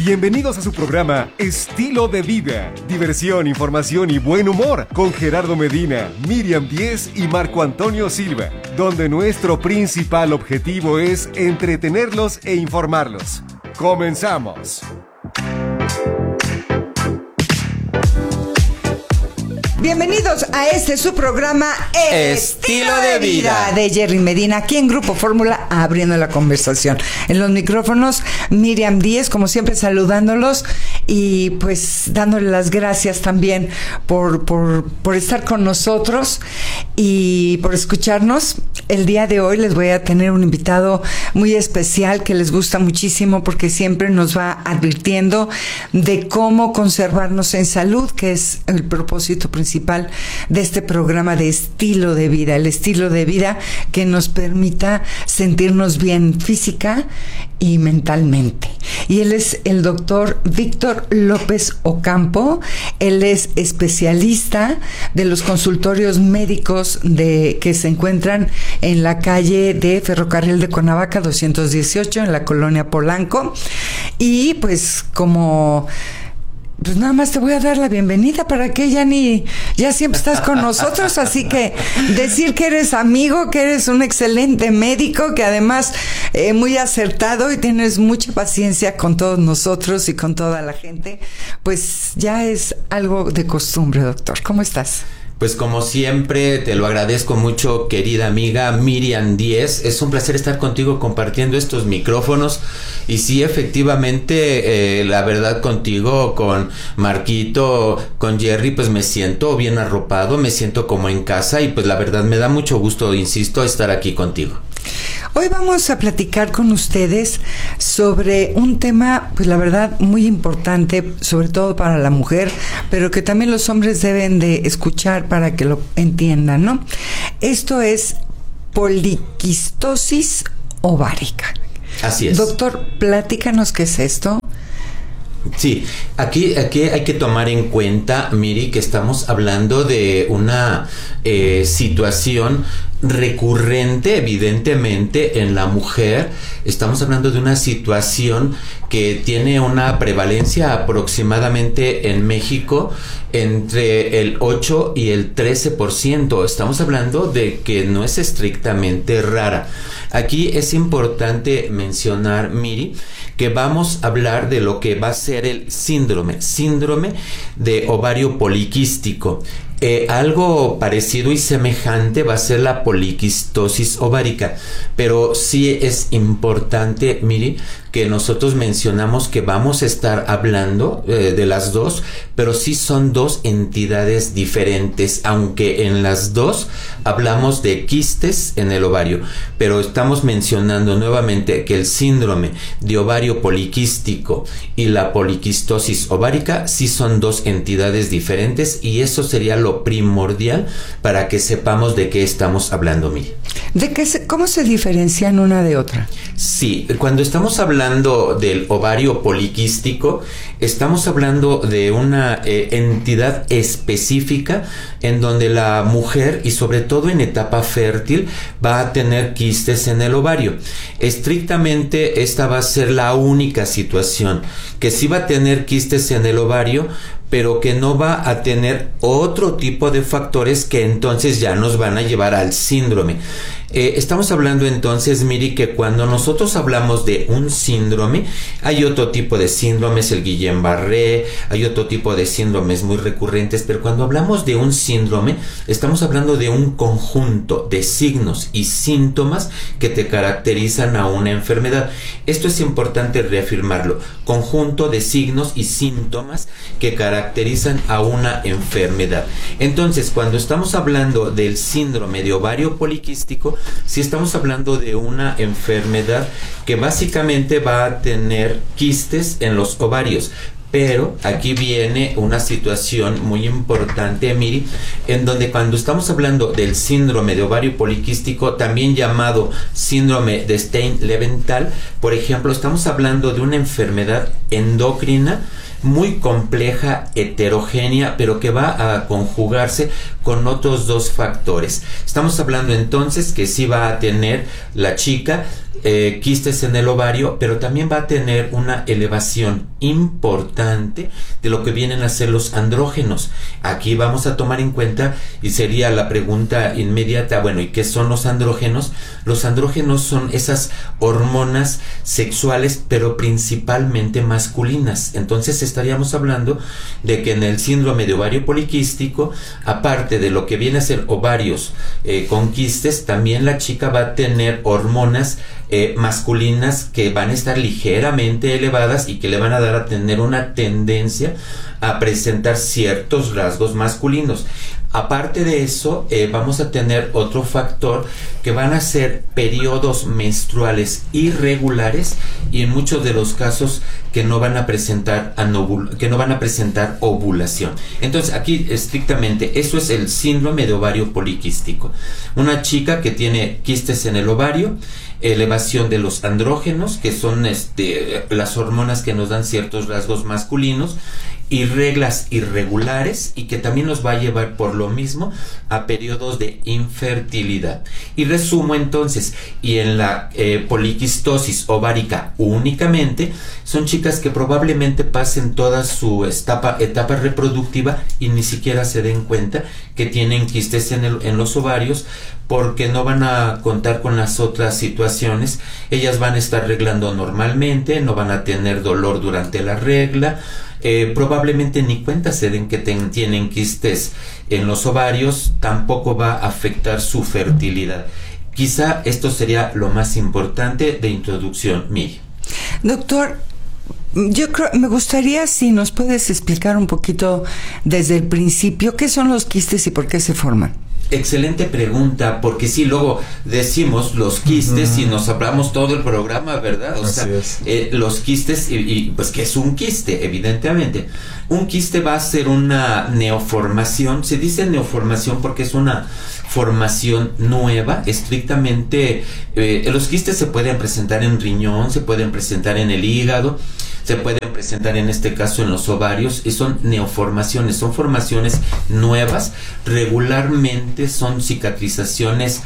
Bienvenidos a su programa Estilo de Vida. Diversión, información y buen humor con Gerardo Medina, Miriam Díez y Marco Antonio Silva, donde nuestro principal objetivo es entretenerlos e informarlos. ¡Comenzamos! Bienvenidos a su programa Estilo de Vida de Jerry Medina, aquí en Grupo Fórmula, abriendo la conversación. En los micrófonos, Miriam Díez, como siempre, saludándolos y pues dándole las gracias también por estar con nosotros y por escucharnos. El día de hoy les voy a tener un invitado muy especial que les gusta muchísimo porque siempre nos va advirtiendo de cómo conservarnos en salud, que es el propósito principal de este programa de estilo de vida, el estilo de vida que nos permita sentirnos bien física y mentalmente. Y él es el doctor Víctor López Ocampo. Él es especialista de los consultorios médicos que se encuentran en la calle de Ferrocarril de Cuernavaca 218 en la colonia Polanco. Y pues pues nada más te voy a dar la bienvenida para que ya siempre estás con nosotros, así que decir que eres amigo, que eres un excelente médico, que además muy acertado y tienes mucha paciencia con todos nosotros y con toda la gente, pues ya es algo de costumbre, doctor. ¿Cómo estás? Pues como siempre, te lo agradezco mucho, querida amiga Miriam Díez. Es un placer estar contigo compartiendo estos micrófonos. Y sí, efectivamente, la verdad contigo, con Marquito, con Jerry, pues me siento bien arropado, me siento como en casa y pues la verdad me da mucho gusto, insisto, estar aquí contigo. Hoy vamos a platicar con ustedes sobre un tema, pues la verdad, muy importante, sobre todo para la mujer, pero que también los hombres deben de escuchar para que lo entiendan, ¿no? Esto es poliquistosis ovárica. Así es. Doctor, platícanos qué es esto. Sí, aquí hay que tomar en cuenta, Miri, que estamos hablando de una situación recurrente, evidentemente, en la mujer. Estamos hablando de una situación que tiene una prevalencia aproximadamente en México entre el 8 y el 13%. Estamos hablando de que no es estrictamente rara. Aquí es importante mencionar, Miri, que vamos a hablar de lo que va a ser el síndrome de ovario poliquístico. Algo parecido y semejante va a ser la poliquistosis ovárica, pero sí es importante, Miri, que nosotros mencionamos que vamos a estar hablando de las dos, pero sí son dos entidades diferentes, aunque en las dos hablamos de quistes en el ovario, pero estamos mencionando nuevamente que el síndrome de ovario poliquístico y la poliquistosis ovárica sí son dos entidades diferentes, y eso sería lo primordial para que sepamos de qué estamos hablando, Miri. ¿Cómo se diferencian una de otra? Sí, cuando estamos hablando del ovario poliquístico, estamos hablando de una entidad específica en donde la mujer, y sobre todo en etapa fértil, va a tener quistes en el ovario. Estrictamente esta va a ser la única situación, que sí va a tener quistes en el ovario, pero que no va a tener otro tipo de factores que entonces ya nos van a llevar al síndrome. Estamos hablando entonces, Miri, que cuando nosotros hablamos de un síndrome, hay otro tipo de síndromes, el Guillain-Barré, hay otro tipo de síndromes muy recurrentes, pero cuando hablamos de un síndrome, estamos hablando de un conjunto de signos y síntomas que te caracterizan a una enfermedad. Esto es importante reafirmarlo: conjunto de signos y síntomas que caracterizan a una enfermedad. Entonces, cuando estamos hablando del síndrome de ovario poliquístico, si estamos hablando de una enfermedad que básicamente va a tener quistes en los ovarios. Pero aquí viene una situación muy importante, Miri, en donde cuando estamos hablando del síndrome de ovario poliquístico, también llamado síndrome de Stein-Leventhal, por ejemplo, estamos hablando de una enfermedad endocrina muy compleja, heterogénea, pero que va a conjugarse con otros dos factores. Estamos hablando entonces que sí va a tener la chica quistes en el ovario, pero también va a tener una elevación importante de lo que vienen a ser los andrógenos. Aquí vamos a tomar en cuenta, y sería la pregunta inmediata, bueno, ¿y qué son los andrógenos? Los andrógenos son esas hormonas sexuales, pero principalmente masculinas. Entonces estaríamos hablando de que en el síndrome de ovario poliquístico, aparte de lo que viene a ser ovarios con quistes, también la chica va a tener hormonas masculinas que van a estar ligeramente elevadas y que le van a dar a tener una tendencia a presentar ciertos rasgos masculinos. Aparte de eso, vamos a tener otro factor que van a ser periodos menstruales irregulares y en muchos de los casos que no van a presentar ovulación. Entonces, aquí estrictamente, eso es el síndrome de ovario poliquístico. Una chica que tiene quistes en el ovario, elevación de los andrógenos, que son las hormonas que nos dan ciertos rasgos masculinos, y reglas irregulares, y que también nos va a llevar por lo mismo a periodos de infertilidad. Y resumo entonces, y en la poliquistosis ovárica únicamente, son chicas que probablemente pasen toda su etapa reproductiva y ni siquiera se den cuenta que tienen quistes en los ovarios, porque no van a contar con las otras situaciones. Ellas van a estar reglando normalmente, no van a tener dolor durante la regla, probablemente ni cuenta se den que tienen quistes en los ovarios, tampoco va a afectar su fertilidad. Quizá esto sería lo más importante de introducción, Miri. Doctor, yo creo, me gustaría si nos puedes explicar un poquito desde el principio qué son los quistes y por qué se forman. Excelente pregunta, porque sí, luego decimos los quistes y nos hablamos todo el programa, ¿verdad? Los quistes, y pues, ¿qué es un quiste? Evidentemente, un quiste va a ser una neoformación. Se dice neoformación porque es una formación nueva, estrictamente. Los quistes se pueden presentar en riñón, se pueden presentar en el hígado, se pueden presentar en este caso en los ovarios, y son neoformaciones, son formaciones nuevas. Regularmente son cicatrizaciones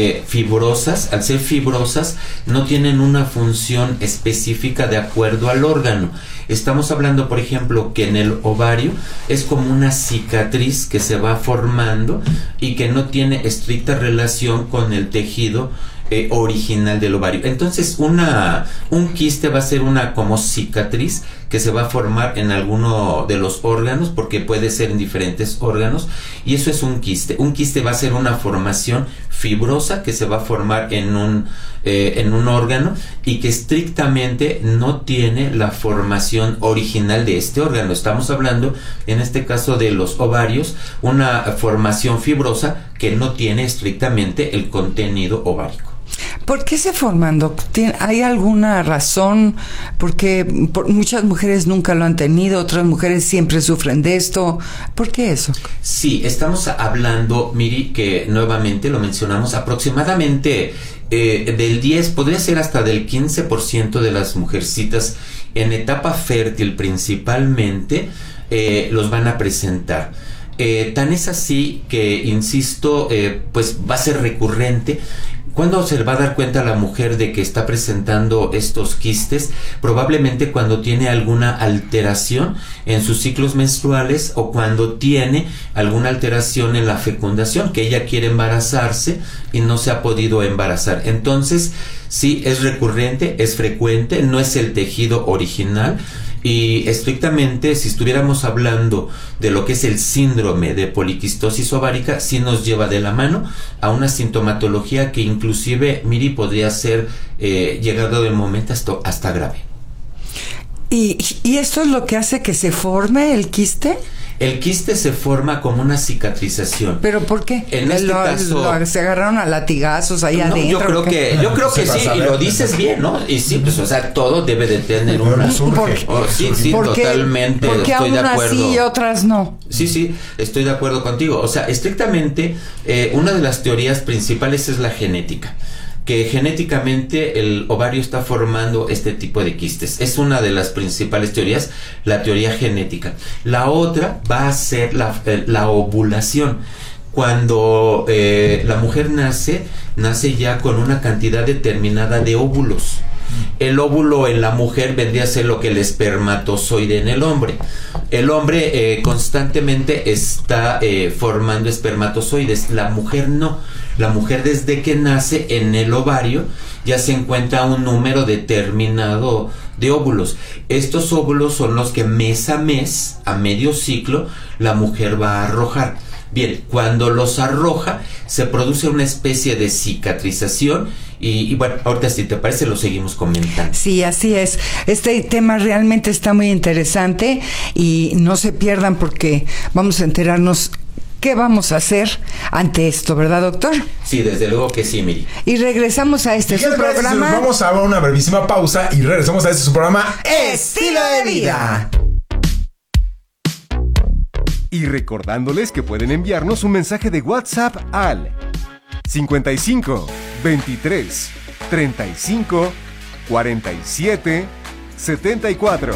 fibrosas. Al ser fibrosas no tienen una función específica de acuerdo al órgano. Estamos hablando, por ejemplo, que en el ovario es como una cicatriz que se va formando y que no tiene estricta relación con el tejido original del ovario. Entonces un quiste va a ser una como cicatriz que se va a formar en alguno de los órganos, porque puede ser en diferentes órganos, y eso es un quiste. Un quiste va a ser una formación fibrosa que se va a formar en un órgano y que estrictamente no tiene la formación original de este órgano. Estamos hablando en este caso de los ovarios, una formación fibrosa que no tiene estrictamente el contenido ovárico. ¿Por qué se forman, doctor? ¿Hay alguna razón? Porque muchas mujeres nunca lo han tenido, otras mujeres siempre sufren de esto. ¿Por qué eso? Sí, estamos hablando, Miri, que nuevamente lo mencionamos, aproximadamente del 10, podría ser hasta del 15% de las mujercitas en etapa fértil principalmente los van a presentar. Tan es así que, insisto, pues va a ser recurrente. ¿Cuándo se va a dar cuenta la mujer de que está presentando estos quistes? Probablemente cuando tiene alguna alteración en sus ciclos menstruales o cuando tiene alguna alteración en la fecundación, que ella quiere embarazarse y no se ha podido embarazar. Entonces, sí, es recurrente, es frecuente, no es el tejido original. Y estrictamente, si estuviéramos hablando de lo que es el síndrome de poliquistosis ovárica, sí nos lleva de la mano a una sintomatología que inclusive, Miri, podría ser llegado de momento hasta grave. ¿Y esto es lo que hace que se forme el quiste? El quiste se forma como una cicatrización. ¿Pero por qué? En este caso, se agarraron a latigazos ahí adentro. Yo creo que sí, y lo dices bien, ¿no? Y sí, pues, o sea, todo debe de tener una... Sí, totalmente, estoy de acuerdo. Así y otras no. Sí, estoy de acuerdo contigo. O sea, estrictamente, una de las teorías principales es la genética, que genéticamente el ovario está formando este tipo de quistes. Es una de las principales teorías, la teoría genética. La otra va a ser la ovulación. Cuando la mujer nace ya con una cantidad determinada de óvulos. El óvulo en la mujer vendría a ser lo que el espermatozoide en el hombre. El hombre constantemente está formando espermatozoides, la mujer no. La mujer desde que nace en el ovario ya se encuentra un número determinado de óvulos. Estos óvulos son los que mes a mes, a medio ciclo, la mujer va a arrojar. Bien, cuando los arroja, se produce una especie de cicatrización y bueno, ahorita si te parece lo seguimos comentando. Sí, así es. Este tema realmente está muy interesante y no se pierdan porque vamos a enterarnos qué vamos a hacer ante esto, ¿verdad, doctor? Sí, desde luego que sí, Miri. Y regresamos a su programa. Vamos a una brevísima pausa y regresamos a su programa Estilo de Vida. Y recordándoles que pueden enviarnos un mensaje de WhatsApp al 55 23 35 47 74.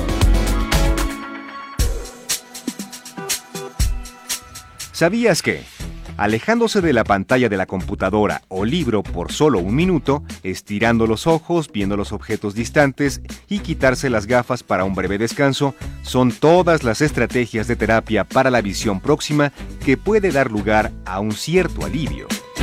¿Sabías que, alejándose de la pantalla de la computadora o libro por solo un minuto, estirando los ojos, viendo los objetos distantes y quitarse las gafas para un breve descanso, son todas las estrategias de terapia para la visión próxima que puede dar lugar a un cierto alivio?